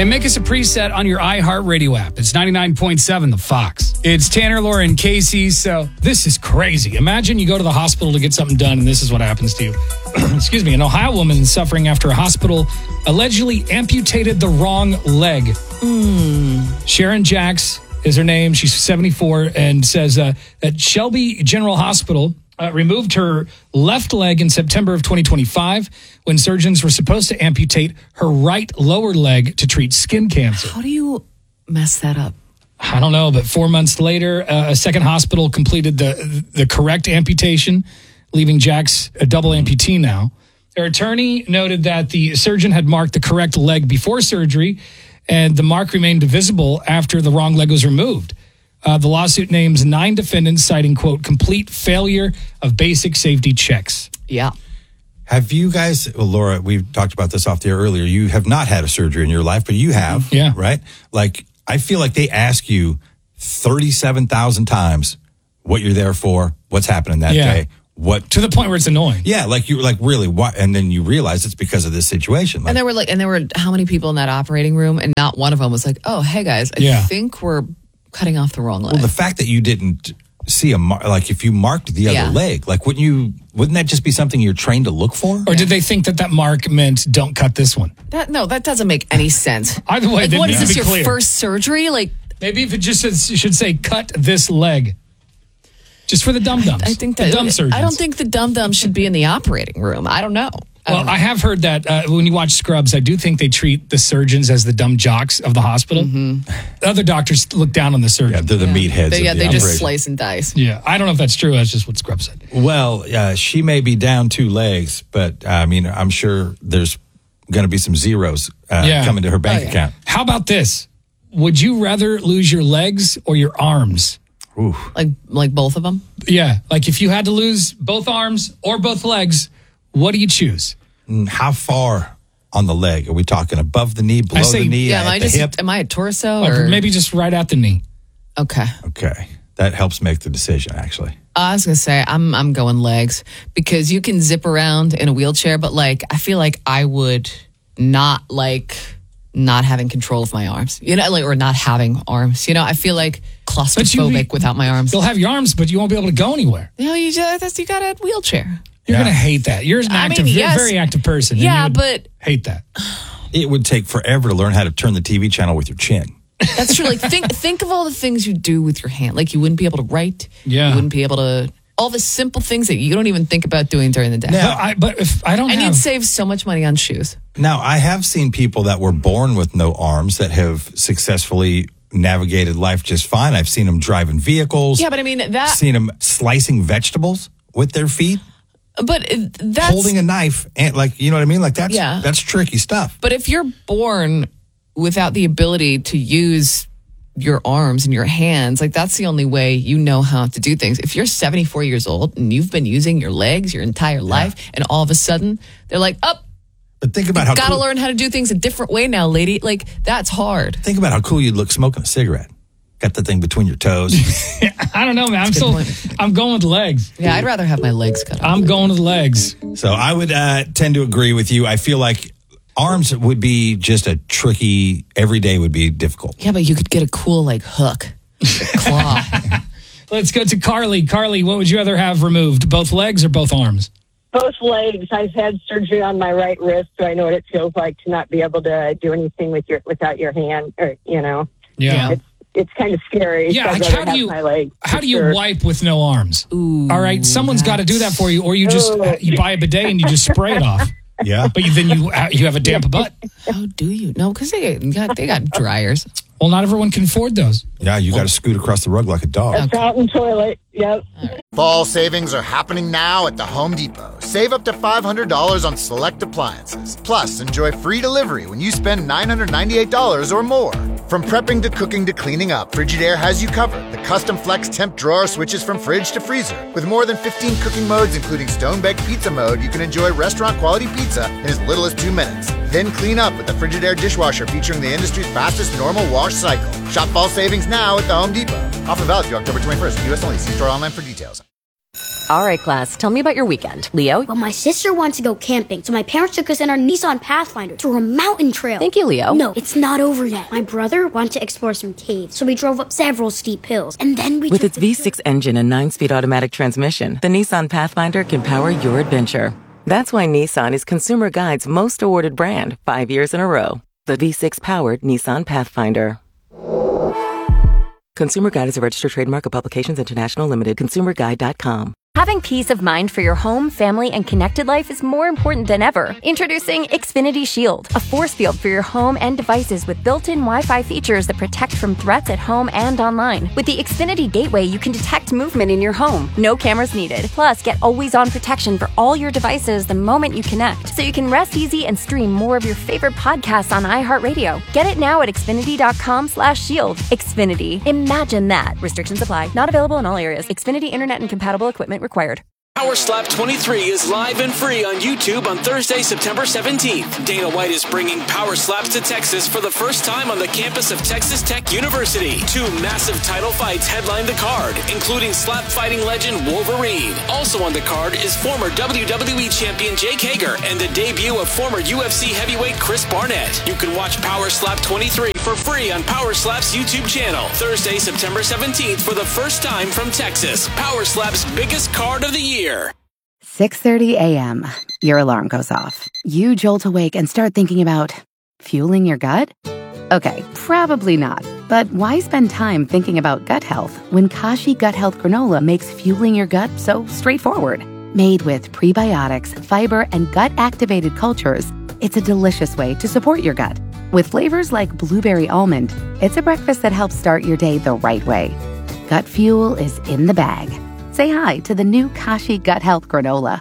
And make us a preset on your iHeartRadio app. It's 99.7 The Fox. It's Tanner, Laura, and Casey. So this is crazy. Imagine you go to the hospital to get something done, and this is what happens to you. Excuse me. An Ohio woman is suffering after a hospital allegedly amputated the wrong leg. Sharon Jacks is her name. She's 74 and says that Shelby General Hospital removed her left leg in September of 2025 when surgeons were supposed to amputate her right lower leg to treat skin cancer. How do you mess that up? I don't know, but 4 months later, a second hospital completed the correct amputation, leaving Jax a double amputee now. Their attorney noted that the surgeon had marked the correct leg before surgery, and the mark remained visible after the wrong leg was removed. The lawsuit names 9 defendants, citing, quote, complete failure of basic safety checks. Yeah. Have you guys, well, Laura, we've talked about this off the air earlier. You have not had a surgery in your life, but you have. Yeah. Right? Like, I feel like they ask you 37,000 times what you're there for, what's happening that day. What to the point where it's annoying. Yeah, like you were like, really, what? And then you realize it's because of this situation. Like, And there were how many people in that operating room, and not one of them was like, oh, hey guys, I think we're cutting off the wrong leg. well, the fact that you didn't see like if you marked the other leg, like wouldn't that just be something you're trained to look for? Or did they think that mark meant don't cut this one? That doesn't make any sense. Either way, like, what is this, your clear. first surgery? Like, maybe if it just should say cut this leg. Just for the dum-dums. I think that the dumb surgeons. I don't think the dum-dums should be in the operating room. I don't know. I have heard that when you watch Scrubs, I do think they treat the surgeons as the dumb jocks of the hospital. The other doctors look down on the surgeons. Yeah, they're the meatheads. They just slice and dice. Yeah, I don't know if that's true. That's just what Scrubs said. Well, she may be down 2 legs, but I mean, I'm sure there's going to be some zeros coming to her bank account. How about this? Would you rather lose your legs or your arms? Ooh. Like both of them? Yeah, like if you had to lose both arms or both legs, what do you choose? How far on the leg? Are we talking above the knee, below the knee, at the hip? Am I a torso? Or maybe just right at the knee. Okay. Okay. That helps make the decision, actually. I was going to say, I'm going legs because you can zip around in a wheelchair, but like, I feel like I would not like not having control of my arms, or not having arms. I feel like claustrophobic without my arms. You'll have your arms, but you won't be able to go anywhere. You got a wheelchair. You're going to hate that. You're an very active person. Yeah, but hate that. It would take forever to learn how to turn the TV channel with your chin. That's true. Like think of all the things you do with your hand. Like you wouldn't be able to write. Yeah. You wouldn't be able to. All the simple things that you don't even think about doing during the day. Now, but if I don't and you'd save so much money on shoes. Now, I have seen people that were born with no arms that have successfully navigated life just fine. I've seen them driving vehicles. Yeah, but I mean that. Seen them slicing vegetables with their feet. But that's holding a knife and you know what I mean? Like that's tricky stuff. But if you're born without the ability to use your arms and your hands, like that's the only way you know how to do things. If you're 74 years old and you've been using your legs your entire life and all of a sudden they're like, but think about how gotta learn how to do things a different way now, lady. Like that's hard. Think about how cool you'd look smoking a cigarette. Got the thing between your toes. I don't know, man. I'm going with legs. Yeah, I'd rather have my legs cut off. I'm going with legs. So I would tend to agree with you. I feel like arms would be just a tricky, every day would be difficult. Yeah, but you could get a cool hook, claw. Let's go to Carly. Carly, what would you rather have removed? Both legs or both arms? Both legs. I've had surgery on my right wrist, so I know what it feels like to not be able to do anything without your hand, or Yeah. It's kind of scary. Yeah, so how do you wipe with no arms? Ooh, all right, someone's got to do that for you, or you just you buy a bidet and you just spray it off. Yeah, but then you have a damp butt. How do you? No, because they got dryers. Well, not everyone can afford those. Yeah, you got to scoot across the rug like a dog. A fountain toilet. Yep. Fall savings are happening now at the Home Depot. Save up to $500 on select appliances. Plus, enjoy free delivery when you spend $998 or more. From prepping to cooking to cleaning up, Frigidaire has you covered. The custom flex temp drawer switches from fridge to freezer. With more than 15 cooking modes, including stone-baked pizza mode, you can enjoy restaurant-quality pizza in as little as 2 minutes. Then clean up with the Frigidaire dishwasher featuring the industry's fastest normal wash cycle. Shop fall savings now at the Home Depot. Offer valid through October 21st. U.S. only. See store online for details. All right, class, tell me about your weekend. Leo? Well, my sister wants to go camping, so my parents took us in our Nissan Pathfinder through a mountain trail. Thank you, Leo. No, it's not over yet. My brother wanted to explore some caves, so we drove up several steep hills, and then we With its V6 engine and 9-speed automatic transmission, the Nissan Pathfinder can power your adventure. That's why Nissan is Consumer Guide's most awarded brand 5 years in a row. The V6-powered Nissan Pathfinder. Consumer Guide is a registered trademark of Publications International Limited. ConsumerGuide.com. Having peace of mind for your home, family, and connected life is more important than ever. Introducing Xfinity Shield, a force field for your home and devices with built-in Wi-Fi features that protect from threats at home and online. With the Xfinity Gateway, you can detect movement in your home. No cameras needed. Plus, get always-on protection for all your devices the moment you connect, so you can rest easy and stream more of your favorite podcasts on iHeartRadio. Get it now at Xfinity.com/shield. Xfinity. Imagine that. Restrictions apply. Not available in all areas. Xfinity Internet and compatible equipment required. Power Slap 23 is live and free on YouTube on Thursday, September 17th. Dana White is bringing Power Slaps to Texas for the first time on the campus of Texas Tech University. 2 massive title fights headline the card, including slap fighting legend Wolverine. Also on the card is former WWE champion Jake Hager and the debut of former UFC heavyweight Chris Barnett. You can watch Power Slap 23 for free on Power Slap's YouTube channel. Thursday, September 17th for the first time from Texas. Power Slap's biggest card of the year. 6:30 a.m. Your alarm goes off. You jolt awake and start thinking about fueling your gut? Okay, probably not. But why spend time thinking about gut health when Kashi Gut Health Granola makes fueling your gut so straightforward? Made with prebiotics, fiber, and gut-activated cultures, it's a delicious way to support your gut. With flavors like blueberry almond, it's a breakfast that helps start your day the right way. Gut fuel is in the bag. Say hi to the new Kashi Gut Health Granola.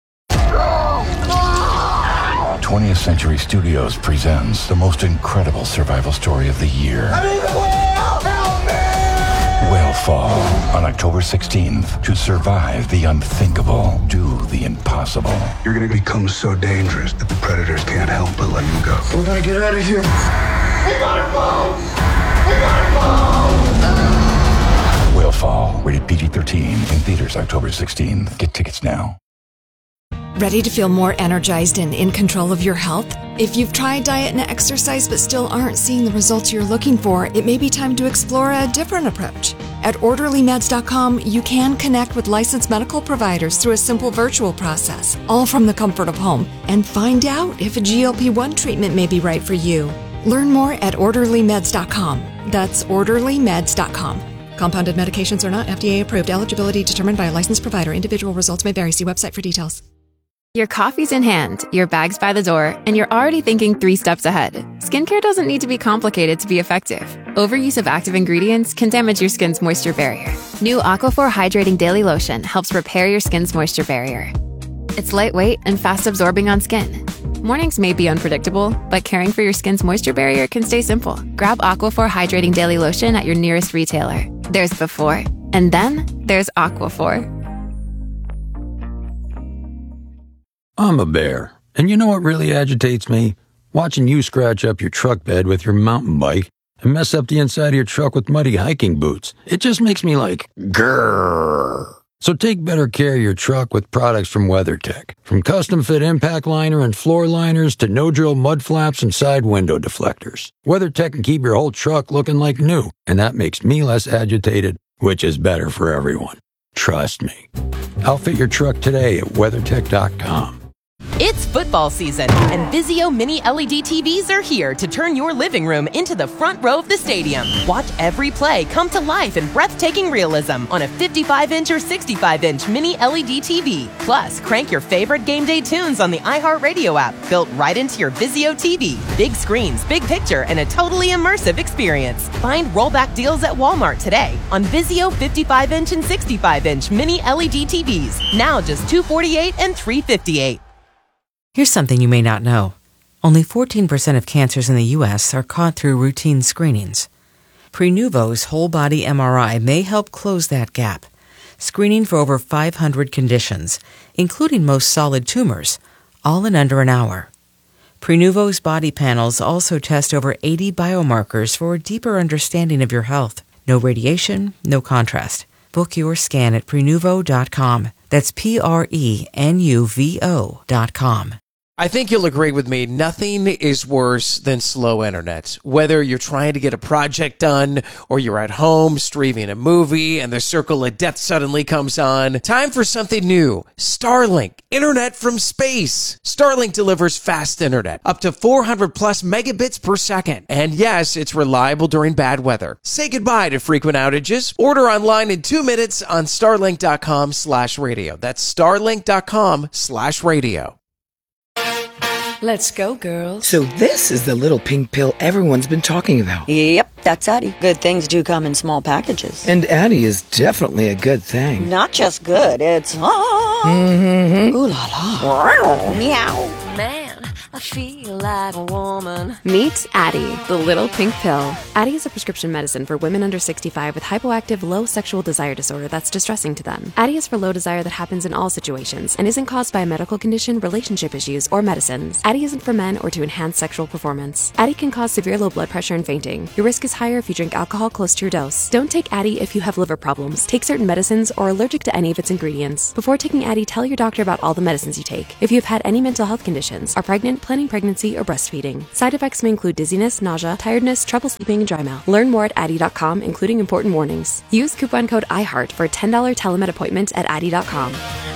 20th Century Studios presents the most incredible survival story of the year. I'm in the whale! Help me! Whale Fall on October 16th. To survive the unthinkable, do the impossible. You're gonna become so dangerous that the predators can't help but let you go. We gotta get out of here. We gotta go! We gotta go! Whale Fall, rated PG-13, in theaters October 16th. Get tickets now. Ready to feel more energized and in control of your health? If you've tried diet and exercise but still aren't seeing the results you're looking for, it may be time to explore a different approach. At OrderlyMeds.com, you can connect with licensed medical providers through a simple virtual process, all from the comfort of home, and find out if a GLP-1 treatment may be right for you. Learn more at OrderlyMeds.com. That's OrderlyMeds.com. Compounded medications are not FDA approved. Eligibility determined by a licensed provider. Individual results may vary. See website for details. Your coffee's in hand, your bag's by the door, and you're already thinking 3 steps ahead. Skincare doesn't need to be complicated to be effective. Overuse of active ingredients can damage your skin's moisture barrier. New Aquaphor Hydrating Daily Lotion helps repair your skin's moisture barrier. It's lightweight and fast absorbing on skin. Mornings may be unpredictable, but caring for your skin's moisture barrier can stay simple. Grab Aquaphor Hydrating Daily Lotion at your nearest retailer. There's before, and then there's Aquaphor. I'm a bear, and you know what really agitates me? Watching you scratch up your truck bed with your mountain bike and mess up the inside of your truck with muddy hiking boots. It just makes me like, grrr. So take better care of your truck with products from WeatherTech. From custom-fit impact liner and floor liners to no-drill mud flaps and side window deflectors, WeatherTech can keep your whole truck looking like new, and that makes me less agitated, which is better for everyone. Trust me. Outfit your truck today at WeatherTech.com. It's football season, and Vizio Mini LED TVs are here to turn your living room into the front row of the stadium. Watch every play come to life in breathtaking realism on a 55-inch or 65-inch Mini LED TV. Plus, crank your favorite game day tunes on the iHeartRadio app, built right into your Vizio TV. Big screens, big picture, and a totally immersive experience. Find rollback deals at Walmart today on Vizio 55-inch and 65-inch Mini LED TVs. Now just $248 and $358. Here's something you may not know. Only 14% of cancers in the U.S. are caught through routine screenings. Prenuvo's whole-body MRI may help close that gap, screening for over 500 conditions, including most solid tumors, all in under an hour. Prenuvo's body panels also test over 80 biomarkers for a deeper understanding of your health. No radiation, no contrast. Book your scan at Prenuvo.com. That's Prenuvo.com. I think you'll agree with me, nothing is worse than slow internet. Whether you're trying to get a project done or you're at home streaming a movie and the circle of death suddenly comes on, time for something new. Starlink, internet from space. Starlink delivers fast internet, up to 400 plus megabits per second. And yes, it's reliable during bad weather. Say goodbye to frequent outages. Order online in 2 minutes on starlink.com/radio. That's starlink.com/radio. Let's go, girls. So this is the little pink pill everyone's been talking about. Yep, that's Addie. Good things do come in small packages. And Addie is definitely a good thing. Not just good, it's... Ooh la la. Meow. Man, I feel like a woman. Meet Addie, the little pink pill. Addie is a prescription medicine for women under 65 with hypoactive low sexual desire disorder that's distressing to them. Addie is for low desire that happens in all situations and isn't caused by a medical condition, relationship issues, or medicines. Addie isn't for men or to enhance sexual performance. Addie can cause severe low blood pressure and fainting. Your risk is higher if you drink alcohol close to your dose. Don't take Addie if you have liver problems, take certain medicines, or are allergic to any of its ingredients. Before taking Addie, tell your doctor about all the medicines you take. If you have had any mental health conditions, are pregnant, planning pregnancy, or breastfeeding. Side effects may include dizziness, nausea, tiredness, trouble sleeping, and dry mouth. Learn more at Addie.com, including important warnings. Use coupon code IHEART for a $10 telemed appointment at Addie.com.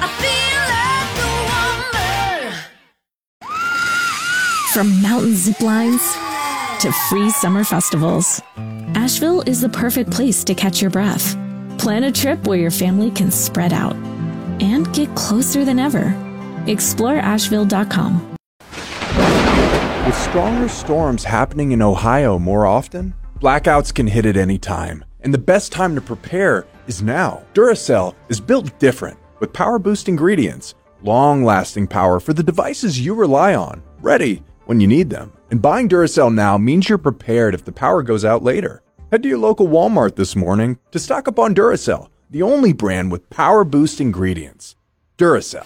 From mountain zip lines to free summer festivals, Asheville is the perfect place to catch your breath. Plan a trip where your family can spread out and get closer than ever. Explore Asheville.com. With stronger storms happening in Ohio more often, blackouts can hit at any time, and the best time to prepare is now. Duracell is built different, with power-boost ingredients, long-lasting power for the devices you rely on, ready when you need them. And buying Duracell now means you're prepared if the power goes out later. Head to your local Walmart this morning to stock up on Duracell, the only brand with power-boost ingredients. Duracell.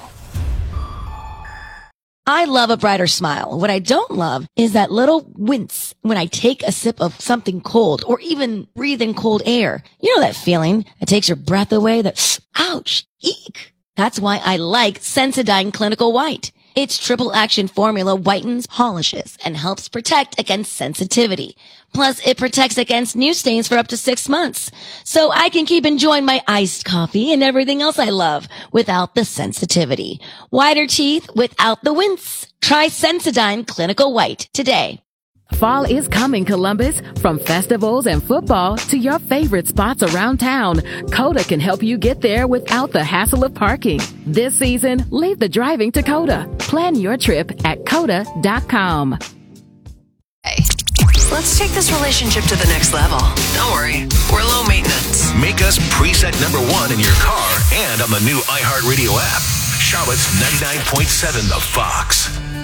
I love a brighter smile. What I don't love is that little wince when I take a sip of something cold or even breathe in cold air. You know that feeling that takes your breath away, that ouch, eek. That's why I like Sensodyne Clinical White. Its triple action formula whitens, polishes, and helps protect against sensitivity. Plus, it protects against new stains for up to 6 months. So I can keep enjoying my iced coffee and everything else I love without the sensitivity. Whiter teeth without the wince. Try Sensodyne Clinical White today. Fall is coming, Columbus. From festivals and football to your favorite spots around town, Coda can help you get there without the hassle of parking. This season, leave the driving to Coda. Plan your trip at Coda.com. Hey, let's take this relationship to the next level. Don't worry, we're low maintenance. Make us preset #1 in your car and on the new iHeartRadio app. Charlotte's 99.7 The Fox.